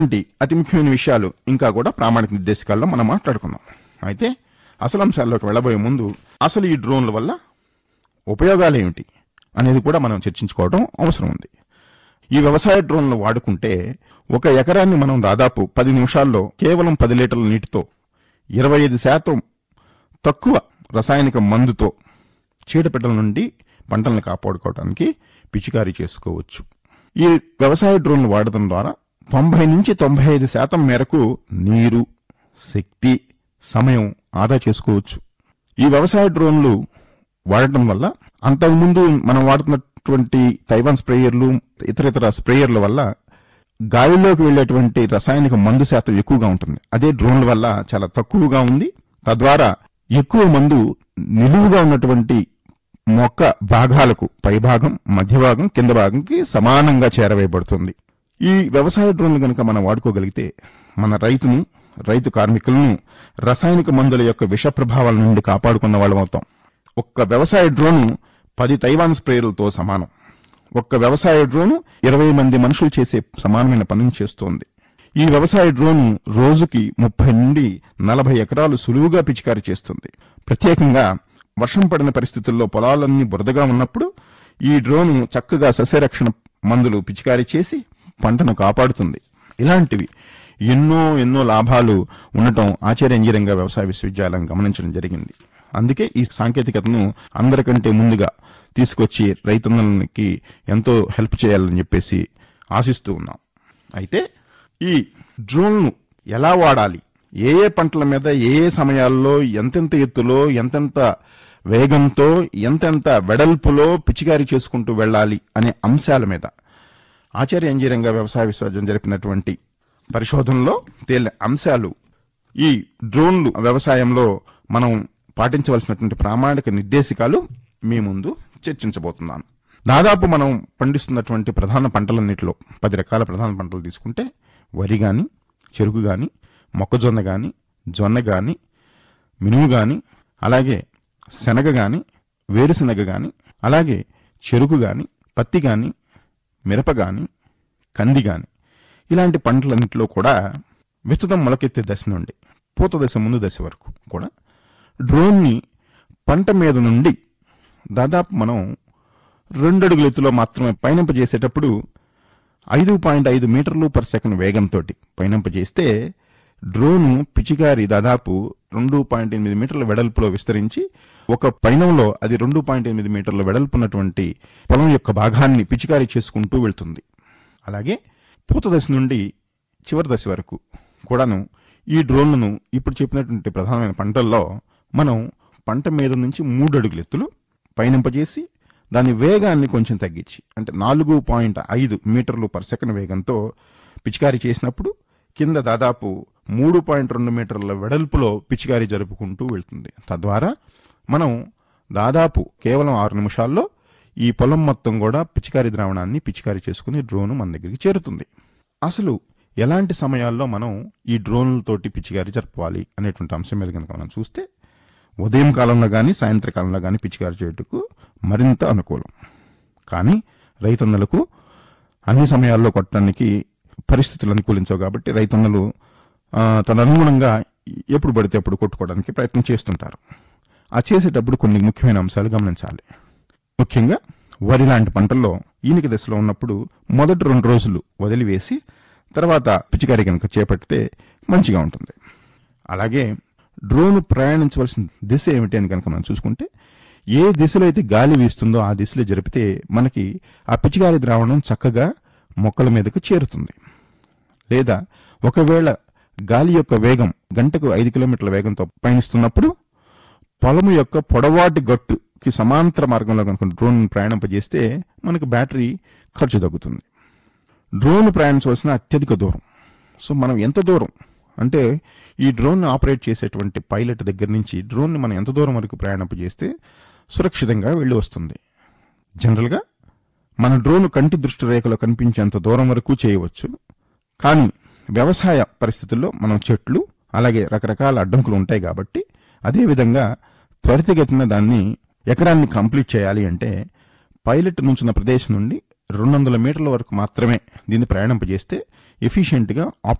అతి ముఖ్యమైన విషయాలు ఇంకా కూడా ప్రామాణిక నిర్దేశకాల్లో మనం మాట్లాడుకుందాం. అయితే అసలు అంశాల్లోకి వెళ్లబోయే ముందు అసలు ఈ డ్రోన్ల వల్ల ఉపయోగాలు ఏమిటి అనేది కూడా మనం చర్చించుకోవడం అవసరం ఉంది. ఈ వ్యవసాయ డ్రోన్లు వాడుకుంటే 1 ఎకరాన్ని మనం దాదాపు 10 నిమిషాల్లో కేవలం 10 లీటర్ల నీటితో 25% తక్కువ రసాయనిక మందుతో చీడపీడల నుండి పంటలను కాపాడుకోవడానికి పిచికారీ చేసుకోవచ్చు. ఈ వ్యవసాయ డ్రోన్లు వాడటం ద్వారా 90 నుంచి 95% మేరకు నీరు, శక్తి, సమయం ఆదా చేసుకోవచ్చు. ఈ వ్యవసాయ డ్రోన్లు వాడటం వల్ల అంతకుముందు మనం వాడుతున్నటువంటి తైవాన్ స్ప్రేయర్లు, ఇతర స్ప్రేయర్ల వల్ల గాలిలోకి వెళ్లేటువంటి రసాయనిక మందు శాతం ఎక్కువగా ఉంటుంది. అదే డ్రోన్ల వల్ల చాలా తక్కువగా ఉంది. తద్వారా ఎక్కువ మందు నిలువుగా ఉన్నటువంటి మొక్క భాగాలకు పైభాగం, మధ్య భాగం, కింద భాగంకి సమానంగా చేరవేయబడుతుంది. ఈ వ్యవసాయ డ్రోన్లు గనక మనం వాడుకోగలిగితే మన రైతు కార్మికులను రసాయనిక మందుల యొక్క విష ప్రభావాల నుండి కాపాడుకున్న వాళ్ళం అవుతాం. ఒక్క వ్యవసాయ డ్రోను 10 తైవాన్ స్ప్రేయర్లతో సమానం. ఒక్క వ్యవసాయ డ్రోను 20 మంది మనుషులు చేసే సమానమైన పనిని చేస్తోంది. ఈ వ్యవసాయ డ్రోను రోజుకి 30 నుండి 40 ఎకరాలు సులువుగా పిచికారీ చేస్తుంది. ప్రత్యేకంగా వర్షం పడిన పరిస్థితుల్లో పొలాలన్నీ బురదగా ఉన్నప్పుడు ఈ డ్రోను చక్కగా సస్యరక్షణ మందులు పిచికారీ చేసి పంటను కాపాడుతుంది. ఇలాంటివి ఎన్నో లాభాలు ఉండటం ఆచార్య ఇంజనీరింగ్ వ్యవసాయ విశ్వవిద్యాలయం గమనించడం జరిగింది. అందుకే ఈ సాంకేతికతను అందరికంటే ముందుగా తీసుకొచ్చి రైతన్నలకి ఎంతో హెల్ప్ చేయాలని చెప్పేసి ఆశిస్తూ ఉన్నాం. అయితే ఈ డ్రోన్ను ఎలా వాడాలి, ఏ పంటల మీద ఏ సమయాల్లో ఎంతెంత ఎత్తులో, ఎంతెంత వేగంతో, ఎంతెంత వెడల్పులో పిచికారీ చేసుకుంటూ వెళ్ళాలి అనే అంశాల మీద ఆచార్య ఇంజనీరింగ్ వ్యవసాయ విశ్వవిద్యాలయం జరిపినటువంటి పరిశోధనలో తేలిన అంశాలు ఈ డ్రోన్లు వ్యవసాయంలో మనం పాటించవలసినటువంటి ప్రామాణిక నిర్దేశకాలు మీ ముందు చర్చించబోతున్నాను. దాదాపు మనం పండిస్తున్నటువంటి ప్రధాన పంటలన్నింటిలో 10 రకాల ప్రధాన పంటలు తీసుకుంటే వరి గాని, చెరుకు గాని, మొక్కజొన్న గాని, జొన్న గాని, మినుము గాని, అలాగే శనగ గాని, వేరుశనగ గాని, అలాగే చెరుకు గాని, పత్తి గాని, మిరప గాని, కంది గాని, ఇలాంటి పంటలన్నింటిలో కూడా విత్తనం మొలకెత్తే దశ నుండి పూత దశ ముందు దశ వరకు కూడా డ్రోన్ని పంట మీద నుండి దాదాపు మనం 2 అడుగుల ఎత్తులో మాత్రమే పయనింపజేసేటప్పుడు 5.5 మీటర్లు పర్ సెకండ్ వేగంతో పయనింపజేస్తే డ్రోను పిచికారి దాదాపు 2.8 మీటర్ల వెడల్పులో విస్తరించి ఒక పయనంలో అది 2.8 మీటర్ల వెడల్పున్నటువంటి పొలం యొక్క భాగాన్ని పిచికారీ చేసుకుంటూ వెళ్తుంది. అలాగే పూత దశ నుండి చివరి దశ వరకు కూడాను ఈ డ్రోన్లను ఇప్పుడు చెప్పినటువంటి ప్రధానమైన పంటల్లో మనం పంట మీద నుంచి 3 అడుగుల ఎత్తులు పయనింపజేసి దాని వేగాన్ని కొంచెం తగ్గించి అంటే 4.5 మీటర్లు పర్ సెకండ్ వేగంతో పిచికారీ చేసినప్పుడు కింద దాదాపు 3.2 మీటర్ల వెడల్పులో పిచికారీ జరుపుకుంటూ వెళ్తుంది. తద్వారా మనం దాదాపు కేవలం 6 నిమిషాల్లో ఈ పొలం మొత్తం కూడా పిచికారీ ద్రావణాన్ని పిచికారీ చేసుకుని డ్రోను మన దగ్గరికి చేరుతుంది. అసలు ఎలాంటి సమయాల్లో మనం ఈ డ్రోన్లతోటి పిచికారీ జరపాలి అనేటువంటి అంశం మీద కనుక మనం చూస్తే ఉదయం కాలంలో కానీ సాయంత్రకాలంలో కానీ పిచికారీ చేయటకు మరింత అనుకూలం. కానీ రైతన్నలకు అన్ని సమయాల్లో కొట్టడానికి పరిస్థితులు అనుకూలించవు కాబట్టి రైతన్నలు తదనుగుణంగా ఎప్పుడు పడితే అప్పుడు కొట్టుకోవడానికి ప్రయత్నం చేస్తుంటారు. ఆ చేసేటప్పుడు కొన్ని ముఖ్యమైన అంశాలు గమనించాలి. ముఖ్యంగా వరి లాంటి పంటల్లో ఈనిక దశలో ఉన్నప్పుడు మొదటి 2 రోజులు వదిలివేసి తర్వాత పిచికారీ కనుక చేపడితే మంచిగా ఉంటుంది. అలాగే డ్రోన్ ప్రయాణించవలసిన దిశ ఏమిటి అని కనుక మనం చూసుకుంటే ఏ దిశలో అయితే గాలి వీస్తుందో ఆ దిశలో జరిపితే మనకి ఆ పిచికారీ ద్రావణం చక్కగా మొక్కల మీదకు చేరుతుంది. లేదా ఒకవేళ గాలి యొక్క వేగం గంటకు 5 కిలోమీటర్ల వేగంతో పయనిస్తున్నప్పుడు పొలము యొక్క పొడవాటి గట్టుకి సమాంతర మార్గంలో కనుక డ్రోన్ ప్రయాణింపజేస్తే మనకు బ్యాటరీ ఖర్చు తగ్గుతుంది. డ్రోన్ ప్రయాణించవలసిన అత్యధిక దూరం. సో మనం ఎంత దూరం అంటే ఈ డ్రోన్ ఆపరేట్ చేసేటువంటి పైలట్ దగ్గర నుంచి డ్రోన్ మనం ఎంత దూరం వరకు ప్రయాణింపజేస్తే సురక్షితంగా వెళ్ళి వస్తుంది. జనరల్గా మన డ్రోన్ కంటి దృష్టి రేఖలో కనిపించేంత దూరం వరకు చేయవచ్చు. కానీ వ్యవసాయ పరిస్థితుల్లో మనం చెట్లు అలాగే రకరకాల అడ్డంకులు ఉంటాయి కాబట్టి అదేవిధంగా త్వరితగతిన దాన్ని ఎకరాన్ని కంప్లీట్ చేయాలి అంటే పైలట్ నుంచిన ప్రదేశం నుండి 200 మీటర్ల వరకు మాత్రమే దీన్ని ప్రయాణింపజేస్తే ఎఫిషియెంట్గా